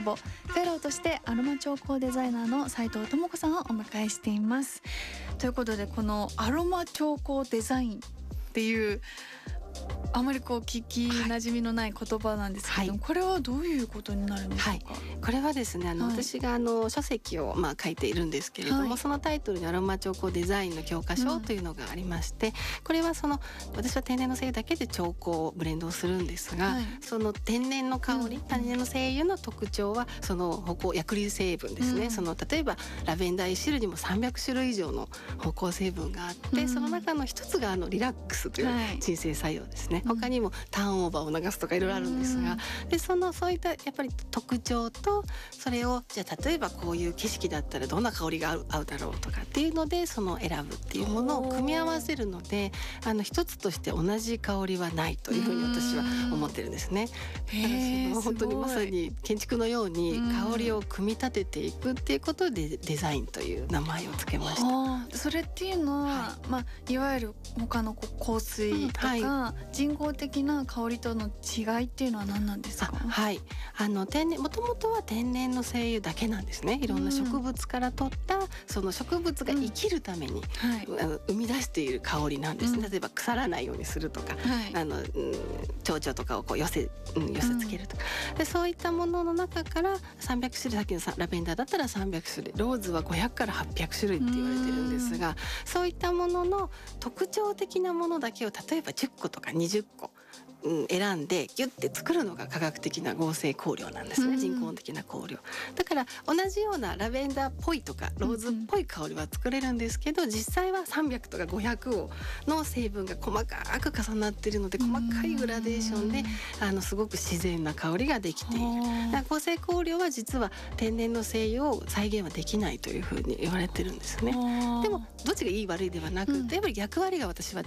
ボ、フェローとしてアロマ調香デザイナーの斉藤智子さんをお迎えしています。ということで、このアロマ調香デザインっていうあまり聞きなじみのない言葉なんですけど、これはどういうことになるんでしょうか？ これはですね、私が書籍を書いているんですけれども、そのタイトルにアロマ調香デザインの教科書というのがありまして、これは私は天然の精油だけで調香をブレンドをするんですが、その天然の香り、天然の精油の特徴はその薬理成分ですね、例えばラベンダー1種類にも300種類以上の芳香成分があって、その中の一つがリラックスという鎮静作用ですね。他にもターンオーバーを流すとかいろいろあるんですが、でそういったやっぱり特徴と、それをじゃあ例えばこういう景色だったらどんな香りが合うだろうとかっていうので、選ぶっていうものを組み合わせるので、一つとして同じ香りはないというふうに私は思ってるんですね。だから本当にまさに建築のように香りを組み立てていくっていうことでデザインという名前をつけました。 それっていうのは、いわゆる他の香水とか、人工的な香りとの違いっていうのは何なんですか？ もともとは天然の精油だけなんですね。いろんな植物から取ったその植物が生きるために、生み出している香りなんですね。例えば腐らないようにするとか、蝶々とかを寄せつけるとか、でそういったものの中から300種類、さっきのラベンダーだったら300種類、ローズは500から800種類って言われてるんですが、そういったものの特徴的なものだけを例えば10個とか20個選んでギュッて作るのが科学的な合成香料なんですね。人工的な香料だから、同じようなラベンダーっぽいとかローズっぽい香りは作れるんですけど、実際は300とか500の成分が細かく重なっているので、細かいグラデーションですごく自然な香りができている。だから合成香料は実は天然の精油を再現はできないというふうに言われてるんですね。でもどっちがいい悪いではなくて、やっぱり役割が私は